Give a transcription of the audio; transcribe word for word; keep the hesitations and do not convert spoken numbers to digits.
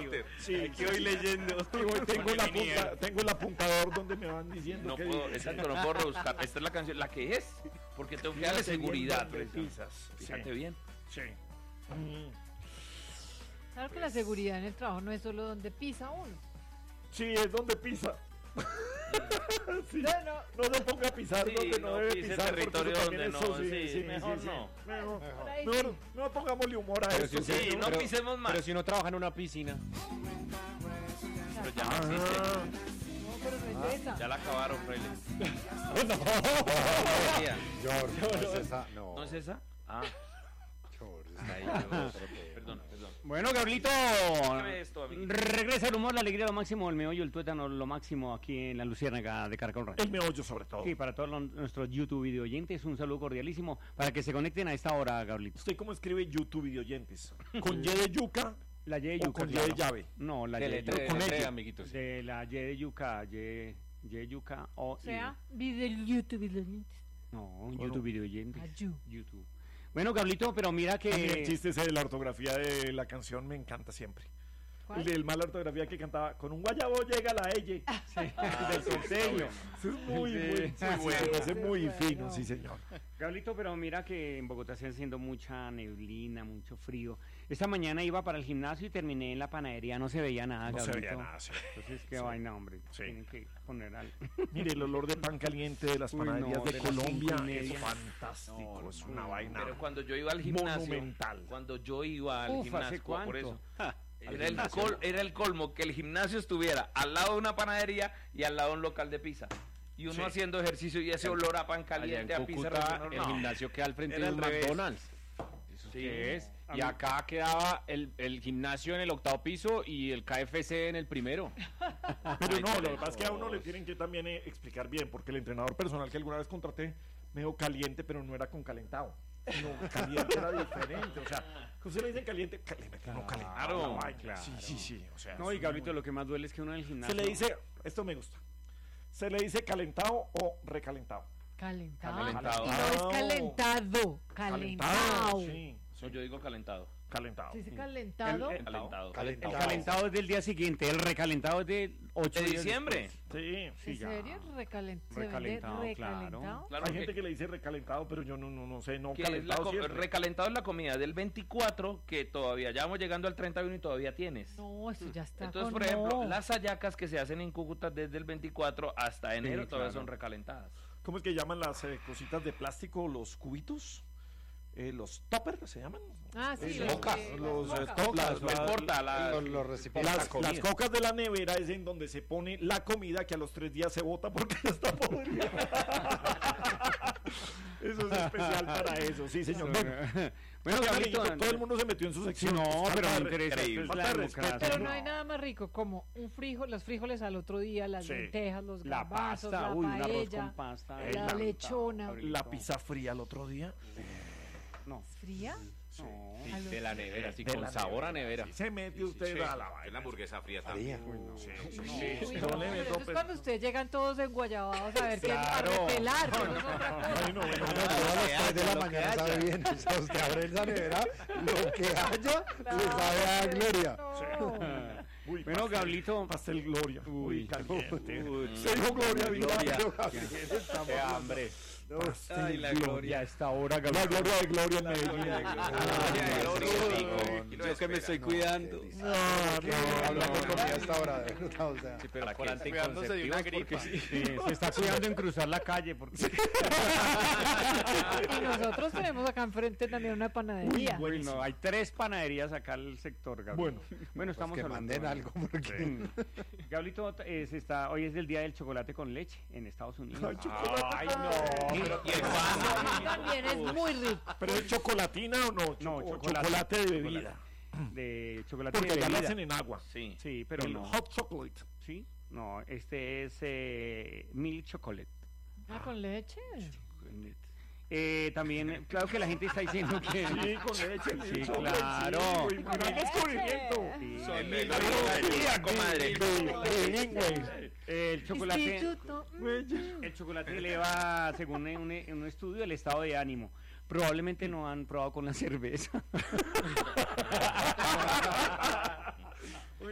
Walter. Sí, aquí voy leyendo. Tengo, tengo, la punta, tengo el apuntador donde me van diciendo no que puedo, exacto, no puedo rebuscar. Esta es la canción, la que es, porque tengo que darle seguridad. Pisas. Fíjate Sí. bien. Sí. Mm. Claro que la seguridad en el trabajo no es solo donde pisa uno. Sí, es donde pisa. Sí. No, no. No se ponga a pisar Sí, donde no, no debe pise pisar. territorio porque eso donde también no, eso sí, sí, mejor sí, no. sí. Mejor, Por ahí mejor, sí. no pongámosle humor a Pero esto. si Sí, usted- no pero- pisemos más. Pero si uno trabaja en una piscina. Pero ya no existe. Ah, No, pero no es esa. Ya la acabaron, Fraile. George, no es esa. No, ¿No es esa? Ah, George. ahí yo. Perdón, perdón. Bueno, Gabrielito, Dígame esto, amiguito. regresa el humor, la alegría, lo máximo, el meollo, el tuétano, lo máximo aquí en la Luciérnaga de Caracol Radio. el meollo sobre todo. Sí, para todos los- nuestros YouTube video oyentes, un saludo cordialísimo para que se conecten a esta hora, Gabrielito. ¿Usted cómo escribe YouTube videoyentes? ¿Con Y de yuca La Y de o yuca, con Y claro. de llave? No, la Y de Teletre- yuca. con teletre, ella. amiguitos. sí. De la Y de yuca, Y, Y de yuca o O sea, video YouTube video oyentes. No, YouTube video oyentes. Ayú. YouTube. Bueno, Gabrielito, pero mira A mí el que... chiste ese de la ortografía de la canción me encanta siempre. ¿Cuál? El del mala ortografía que cantaba con un guayabo llega la elle. del costeño. Eso es muy, Sí, muy, sí, muy bueno. sí, Es muy bueno. fino, sí, señor. Gabrielito, pero mira que en Bogotá está haciendo mucha neblina, mucho frío. Esta mañana iba para el gimnasio y terminé en la panadería, no se veía nada, No se Gabrielito. veía nada, sí. Entonces, qué Sí. vaina, hombre. Sí. Tienen que poner al... Mire, el olor de pan caliente de las Uy, panaderías no, de, de las Colombia cinco y es media. fantástico. No, es no, una no, vaina. Pero cuando yo iba al gimnasio, Monumental. cuando yo iba al Uf, gimnasio, ¿hace cuánto? por eso, Ja, al era el, gimnasio. col, era el colmo que el gimnasio estuviera al lado de una panadería y al lado de un local de pizza. Y uno Sí. haciendo ejercicio y ese olor a pan Allá caliente, en a pizza. Cúcuta, relleno, el no. gimnasio queda al frente Era de al un revés. McDonald's. ¿Eso Sí. qué es? A Y mí- acá quedaba el, el gimnasio en el octavo piso y el K F C en el primero. Pero no, lo que pasa es que a uno le tienen que también eh, explicar bien, porque el entrenador personal que alguna vez contraté me dijo caliente, pero no era con calentado. No, caliente era diferente. O sea, que usted le dice caliente, caliente, no calentado. Claro, la vaina. claro. Sí, sí, sí. O sea, No, y es Gabrielito, muy- lo que más duele es que uno en el Se gimnasio... le dice, esto me gusta, se le dice calentado o recalentado. Calentado. Calentado. Y no es calentado. Calentado. Sí, No, yo digo calentado. calentado. Se dice calentado. El- el- Calentado. El Calentado. calentado es del día siguiente, el recalentado es del ocho ¿De días diciembre? después. Sí. Sí, ¿En ya. serio? Recalen- ¿Se vende Recalentado, recalentado? claro. Claro Hay que- gente que le dice recalentado, pero yo no, no, no sé, no que es la calentado co- siempre. recalentado es la comida del veinticuatro que todavía, ya vamos llegando al treinta y uno y todavía tienes. No, eso ya está. Entonces, con por ejemplo, no. las hallacas que se hacen en Cúcuta desde el veinticuatro hasta enero todavía claro. son recalentadas. ¿Cómo es que llaman las eh, cositas de plástico, los cubitos? Eh, los toppers se llaman. Ah, sí, Eh, los cocas, que- los las eh, cocas. toppers, No la- importa, la- Los, los recipientes. Las, las cocas de la nevera es en donde se pone la comida que a los tres días se bota porque ya está podrida. Eso es especial para eso, sí, señor. Bueno, Bueno, ya, Gabrielito, amiguito, todo el mundo se metió en su sección. No, Falta pero de me interesa, respeto, es falta la de respeto. democracia. Pero no hay nada más rico como un frijol, los frijoles al otro día, las Sí. lentejas, los la gambazos, pasta, la uy, un arroz paella, con pasta. la encantado, lechona. Gabrielito. La pizza fría el otro día. No, fría. no. A los- De la nevera, sí, De con la sabor a nevera. Sí, se mete usted a la Es la vaina. hamburguesa fría también. Sí, sí, Uy, sí. no, No le pero meto eso es pues- cuando ustedes llegan todos enguayabados a ver qué a Claro. repelar, pero eso es otra cosa. Ay, no, bueno, Bueno, no, todas las que tres de haya, la lo que mañana sabe haya. bien. O sea, usted abre esa nevera, lo que haya, le sabe a gloria. No. Uy, Bueno, pastel- Gabrielito. Pastel Gloria. Uy, Uy, caliente. uy. Se dijo Gloria, Gloria. Gloria. Qué hambre. Pastel Ay, la Gloria. gloria a esta hora, La Gabrielito. gloria de Gloria en Medellín. Gloria de Gloria, Uy, rico. yo que me estoy cuidando. No, no, Hablando de comida hasta ahora, de verdad, o sea. Sí, pero ¿Para por qué? anticonceptivos, de una porque gripa. sí, sí, se está cuidando en cruzar la calle porque Y nosotros tenemos acá enfrente también una panadería. Uy, no, hay tres panaderías acá al sector, Gabriel. Bueno. bueno, estamos que hablando. manden algo, porque... Gabrielito, eh, se está, hoy es el día del chocolate con leche en Estados Unidos. Ay, chocolate. Ay, no. ¿Y el Eso pan? también es muy rico. ¿Pero es chocolatina o no? No, Choco- chocolate. chocolate de bebida. De chocolate Porque de ya lo bebida. hacen en agua. Sí. Sí, pero El no. hot chocolate. Sí, no, este es eh, milk chocolate. Ah, con leche. Eh, también, claro que la gente está diciendo que... Sí, con leche. Sí, chocolate, claro. Sí, muy gran descubrimiento. Sí. Son El mil de- día, comadre. Bilingüe. El chocolate, Instituto. el chocolate eleva, según un, un estudio, el estado de ánimo. Probablemente no han probado con la cerveza.